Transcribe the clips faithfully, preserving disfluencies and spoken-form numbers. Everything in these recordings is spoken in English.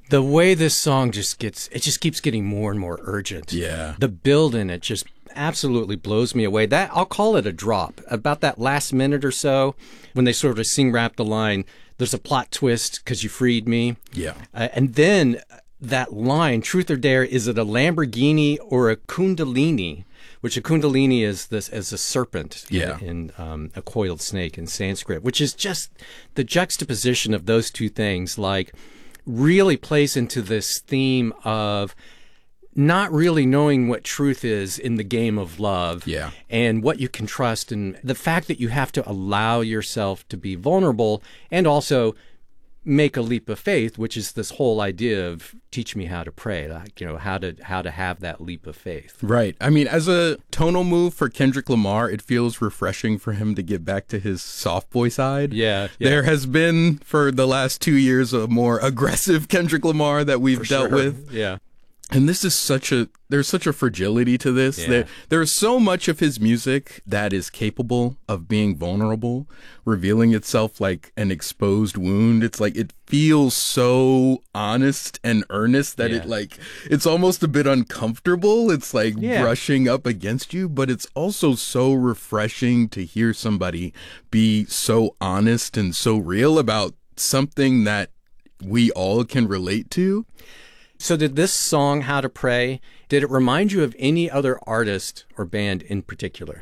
The way this song just gets, it just keeps getting more and more urgent. Yeah. The build in it just absolutely blows me away. That, I'll call it a drop. About that last minute or so, when they sort of sing rap the line, there's a plot twist because you freed me. Yeah. Uh, and then that line, truth or dare, is it a Lamborghini or a Kundalini? Which a Kundalini is this as a serpent yeah. in, in um, a coiled snake in Sanskrit, which is just the juxtaposition of those two things, like really plays into this theme of not really knowing what truth is in the game of love yeah. and what you can trust, and the fact that you have to allow yourself to be vulnerable and also make a leap of faith, which is this whole idea of teach me how to pray, like, you know, how to how to have that leap of faith. Right. I mean, as a tonal move for Kendrick Lamar, it feels refreshing for him to get back to his soft boy side. Yeah. yeah. There has been, for the last two years, a more aggressive Kendrick Lamar that we've For dealt sure. with. Yeah. And this is such a, there's such a fragility to this. Yeah. There, there's so much of his music that is capable of being vulnerable, revealing itself like an exposed wound. It's like, it feels so honest and earnest that Yeah. it like, it's almost a bit uncomfortable. It's like Yeah. brushing up against you, but it's also so refreshing to hear somebody be so honest and so real about something that we all can relate to. So did this song, How to Pray, did it remind you of any other artist or band in particular?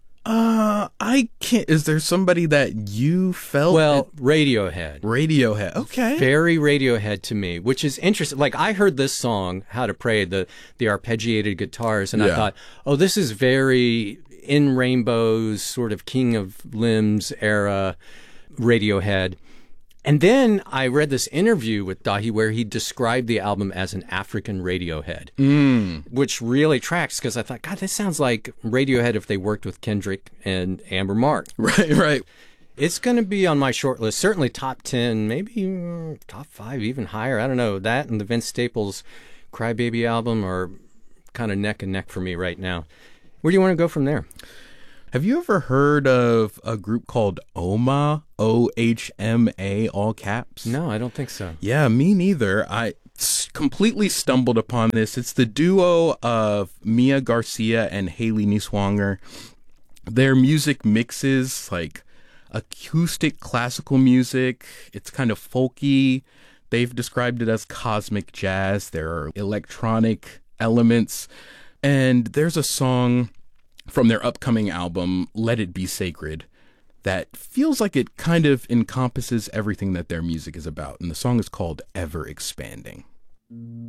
Uh, I can't. Is there somebody that you felt? Well, Radiohead. Radiohead. Okay. Very Radiohead to me, which is interesting. Like, I heard this song, How to Pray, the, the arpeggiated guitars, and I Yeah. thought, oh, this is very In Rainbow's sort of King of Limbs era Radiohead. And then I read this interview with Dahi where he described the album as an African Radiohead, Mm. which really tracks because I thought, God, this sounds like Radiohead if they worked with Kendrick and Amber Mark. Right, right. It's going to be on my short list, certainly top ten, maybe mm, top five, even higher. I don't know. That and the Vince Staples Crybaby album are kind of neck and neck for me right now. Where do you want to go from there? Have you ever heard of a group called Ohma? O H M A, all caps? No, I don't think so. Yeah, me neither. I s- completely stumbled upon this. It's the duo of Mia Garcia and Haley Niswanger. Their music mixes like acoustic classical music. It's kind of folky. They've described it as cosmic jazz. There are electronic elements. And there's a song from their upcoming album, Let It Be Sacred, that feels like it kind of encompasses everything that their music is about. And the song is called Ever Expanding.